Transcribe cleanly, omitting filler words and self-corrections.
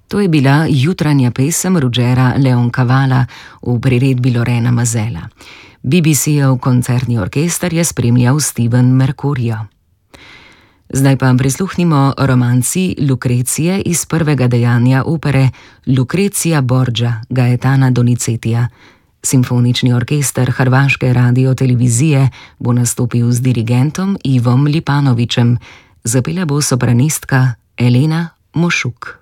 To je bila jutranja pesem Ruggera Leoncavala v priredbi Lorena Mazela. BBC-jev koncertni orkester je spremljal Steven Mercurio. Zdaj pa prisluhnimo romanci Lukrecije iz prvega dejanja opere Lucrezia Borgia Gaetana Donizetija. Simfonični orkester hrvaške radiotelevizije bo nastopil z dirigentom Ivom Lipanovićem. Zapela bo sopranistka Elena Mošuk.